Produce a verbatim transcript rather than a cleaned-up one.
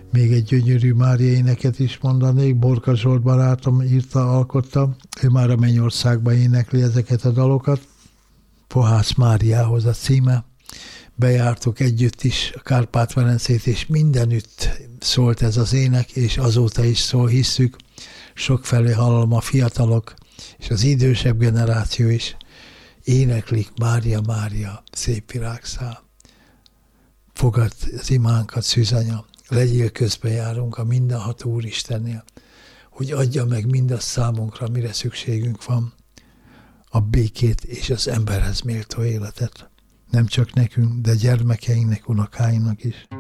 Még egy gyönyörű Mária éneket is mondanék, Borka Zsolt barátom írta, alkotta, ő már a Mennyországban énekli ezeket a dalokat. Pohász Máriához a címe. Bejártuk együtt is a Kárpát-medencét, és mindenütt szólt ez az ének, és azóta is szól, hisszük. Sokfelé hallom, a fiatalok és az idősebb generáció is éneklik, Mária, Mária, szép virágszál. Fogad az imánkat, szűzanya, legyél közbejárunk a mindenható Úristennél, hogy adja meg mindazt számunkra, mire szükségünk van, a békét és az emberhez méltó életet. Nem csak nekünk, de gyermekeinknek, unokáinknak is.